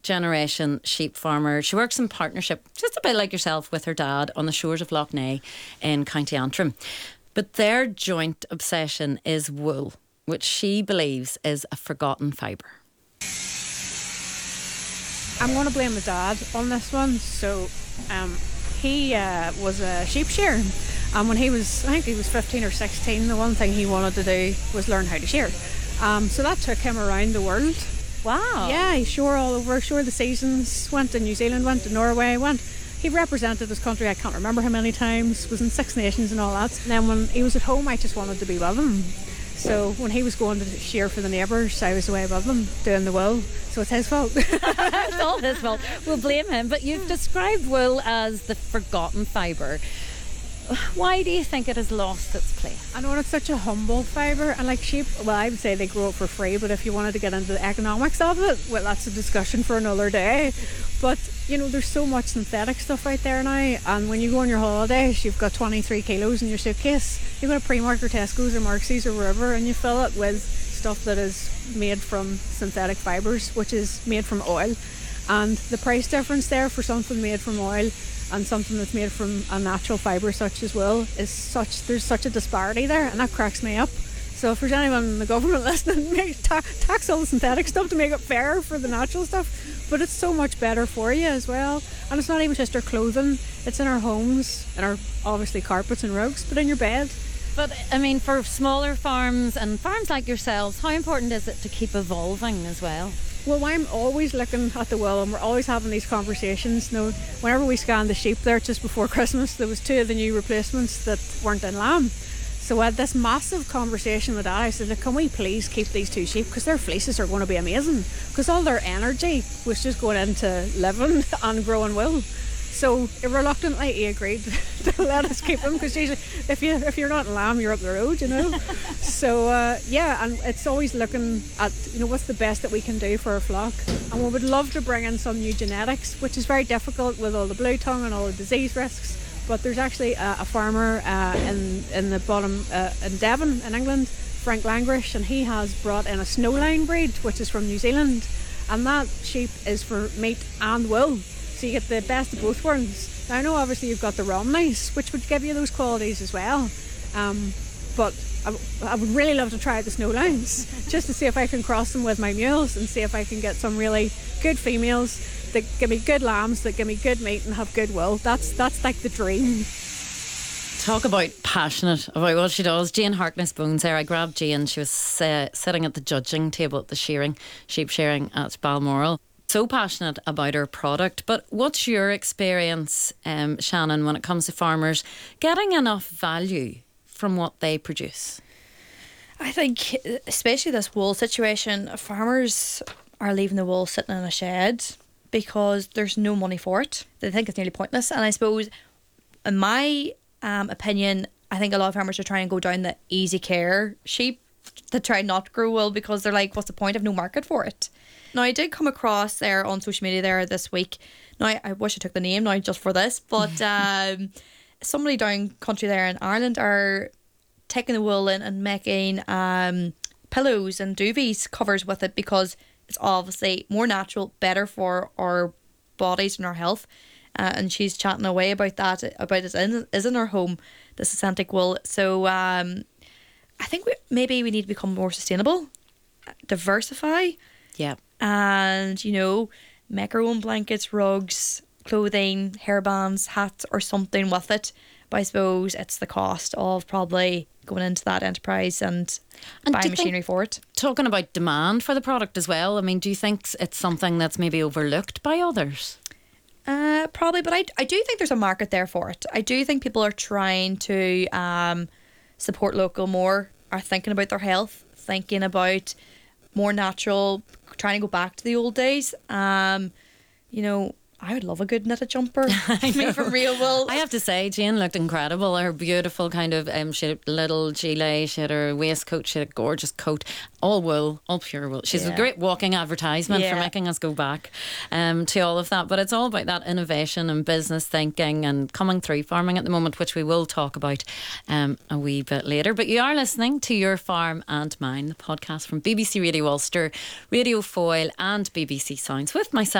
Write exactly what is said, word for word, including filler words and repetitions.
generation sheep farmer. She works in partnership, just a bit like yourself, with her dad on the shores of Lough Neagh in County Antrim. But their joint obsession is wool, which she believes is a forgotten fibre. I'm going to blame the dad on this one. So um, he uh, was a sheep shearer. And when he was, I think he was fifteen or sixteen, the one thing he wanted to do was learn how to shear. Um, so that took him around the world. Wow. Yeah, he shore all over, shore the seasons, went to New Zealand, went to Norway, went... He represented his country, I can't remember how many times, was in Six Nations and all that. And then when he was at home, I just wanted to be with him. So when he was going to shear for the neighbours, I was away with him, doing the wool. So it's his fault. It's all his fault. We'll blame him. But you've described wool as the forgotten fibre. Why do you think it has lost its place? I know it's such a humble fibre, and like sheep, well, I would say they grow it for free, but if you wanted to get into the economics of it, well, that's a discussion for another day. But, you know, there's so much synthetic stuff out there now, and when you go on your holidays, you've got twenty-three kilos in your suitcase. You go to Primark or Tesco's or Marxies or wherever, and you fill it with stuff that is made from synthetic fibres, which is made from oil. And the price difference there for something made from oil and something that's made from a natural fibre such as wool is such, there's such a disparity there, and that cracks me up. So if there's anyone in the government listening, make, ta- tax all the synthetic stuff to make it fair for the natural stuff. But it's so much better for you as well. And it's not even just our clothing, it's in our homes, in our obviously carpets and rugs, but in your bed. But I mean, for smaller farms and farms like yourselves, how important is it to keep evolving as well? Well, I'm always looking at the wool, and we're always having these conversations. You know, whenever we scanned the sheep there just before Christmas, there was two of the new replacements that weren't in lamb. So we had this massive conversation with Dad. I said, look, can we please keep these two sheep, because their fleeces are going to be amazing, because all their energy was just going into living and growing wool. So reluctantly he agreed to let us keep them, because if you if you're not in lamb, you're up the road, you know. So uh, yeah, and it's always looking at, you know, what's the best that we can do for our flock, and we would love to bring in some new genetics, which is very difficult with all the blue tongue and all the disease risks. But there's actually a, a farmer uh, in in the bottom uh, in Devon in England, Frank Langrish, and he has brought in a snowline breed, which is from New Zealand, and that sheep is for meat and wool. So you get the best of both worlds. Now I know obviously you've got the Romneys, which would give you those qualities as well. Um, but I, I would really love to try the Snowlines, just to see if I can cross them with my mules and see if I can get some really good females that give me good lambs, that give me good meat and have good wool. That's that's like the dream. Talk about passionate about what she does. Jane Harkness Bones there. I grabbed Jane. She was uh, sitting at the judging table at the shearing, sheep shearing at Balmoral. So passionate about her product. But what's your experience, um, Shannon, when it comes to farmers getting enough value from what they produce? I think, especially this wool situation, farmers are leaving the wool sitting in a shed because there's no money for it. They think it's nearly pointless. And I suppose, in my um, opinion, I think a lot of farmers are trying to go down the easy care sheep to try not to grow wool, because they're like, what's the point? I've no market for it. Now, I did come across there on social media there this week. Now, I, I wish I took the name now just for this, but um, somebody down country there in Ireland are taking the wool in and making um, pillows and duvets covers with it, because it's obviously more natural, better for our bodies and our health. Uh, and she's chatting away about that, about it in, is in her home, this authentic wool. So um, I think we, maybe we need to become more sustainable, diversify. Yeah. And, you know, make our own blankets, rugs, clothing, hairbands, hats or something with it. But I suppose it's the cost of probably going into that enterprise and, and buying machinery for it. Talking about demand for the product as well, I mean, do you think it's something that's maybe overlooked by others? Uh, probably, but I, I do think there's a market there for it. I do think people are trying to um, support local more, are thinking about their health, thinking about more natural, trying to go back to the old days. Um, you know, I would love a good knitted jumper made from real wool. I have to say, Jane looked incredible. Her beautiful kind of, um, she had a little gilet, she had her waistcoat, she had a gorgeous coat, all wool, all pure wool. She's yeah. a great walking advertisement yeah. for making us go back um, to all of that. But it's all about that innovation and business thinking and coming through farming at the moment, which we will talk about um, a wee bit later. But you are listening to Your Farm and Mine, the podcast from B B C Radio Ulster, Radio Foyle and B B C Sounds with myself,